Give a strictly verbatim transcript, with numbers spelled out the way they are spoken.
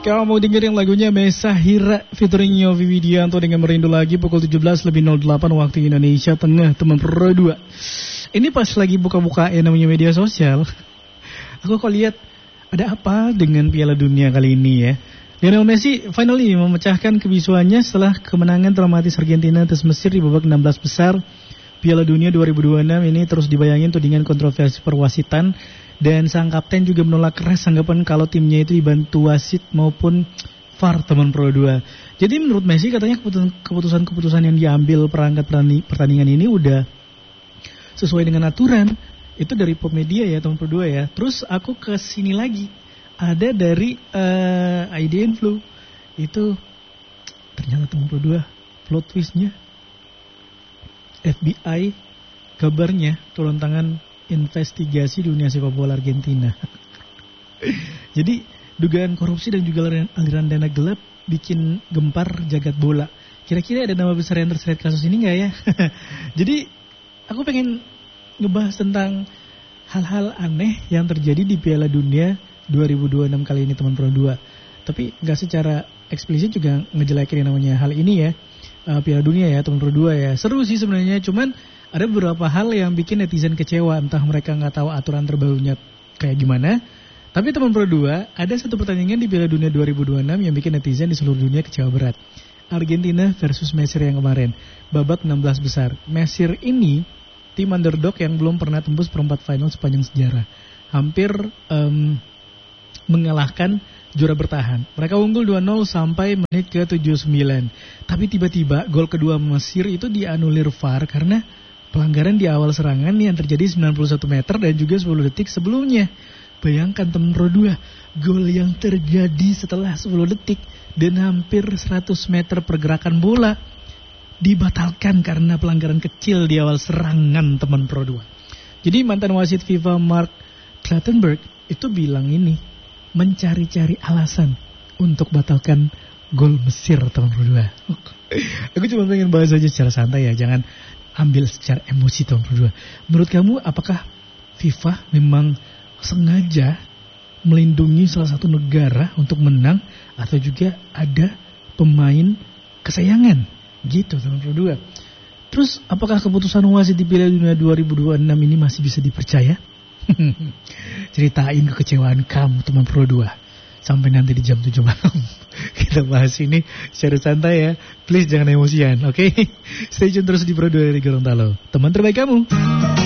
Kamu dengerin lagunya Mesa Hira featuring Yofi Widianto dengan Merindu Lagi pukul tujuh belas lebih nol delapan waktu Indonesia Tengah, teman Pro dua. Ini pas lagi buka-buka yang namanya media sosial. Aku kok lihat ada apa dengan Piala Dunia kali ini ya. Lionel Messi finally memecahkan kebisuannya setelah kemenangan dramatis Argentina atas Mesir di babak enam belas besar Piala Dunia dua ribu dua puluh enam. Ini terus dibayangin tudingan kontroversi perwasitan. Dan sang kapten juga menolak keras anggapan kalau timnya itu dibantu wasit maupun V A R, teman Pro dua. Jadi menurut Messi katanya keputusan-keputusan yang diambil perangkat pertandingan ini udah sesuai dengan aturan. Itu dari Pomedia ya, teman Pro dua ya. Terus aku ke sini lagi. Ada dari uh, I D N Flow. Itu ternyata teman Pro dua plot twistnya F B I kabarnya turun tangan investigasi dunia sepak bola Argentina. Jadi dugaan korupsi dan juga aliran dana gelap bikin gempar jagat bola. Kira-kira ada nama besar yang terseret kasus ini nggak ya? Jadi aku pengen ngebahas tentang hal-hal aneh yang terjadi di Piala Dunia dua ribu dua puluh enam kali ini, teman Pro dua. Tapi nggak secara eksplisit juga ngejelekin yang namanya hal ini ya. Uh, Piala Dunia ya, teman Pro dua ya. Seru sih sebenarnya, cuman ada beberapa hal yang bikin netizen kecewa, entah mereka nggak tahu aturan terbarunya kayak gimana. Tapi teman Pro dua, ada satu pertandingan di Piala Dunia dua ribu dua puluh enam yang bikin netizen di seluruh dunia kecewa berat. Argentina versus Mesir yang kemarin, babak enam belas besar. Mesir ini tim underdog yang belum pernah tembus perempat final sepanjang sejarah. Hampir um, mengalahkan juara bertahan. Mereka unggul dua nol sampai menit ke tujuh puluh sembilan. Tapi tiba-tiba gol kedua Mesir itu dianulir V A R karena pelanggaran di awal serangan yang terjadi sembilan puluh satu meter dan juga sepuluh detik sebelumnya. Bayangkan teman Pro dua, gol yang terjadi setelah sepuluh detik dan hampir seratus meter pergerakan bola dibatalkan karena pelanggaran kecil di awal serangan, teman Pro dua. Jadi mantan wasit FIFA Mark Clattenburg itu bilang ini, mencari-cari alasan untuk batalkan gol Mesir, teman Pro dua. Aku cuma pengen bahas aja secara santai ya, jangan ambil secara emosi, teman Pro dua. Menurut kamu apakah FIFA memang sengaja melindungi salah satu negara untuk menang atau juga ada pemain kesayangan gitu, teman Pro dua? Terus apakah keputusan wasit di Piala Dunia dua ribu dua puluh enam ini masih bisa dipercaya? Ceritain kekecewaan kamu, teman Pro dua. Sampai nanti di jam tujuh malam kita bahas ini secara santai ya. Please jangan emosian, oke? Okay? Stay tune terus di Pro dua dari Gorontalo, teman terbaik kamu.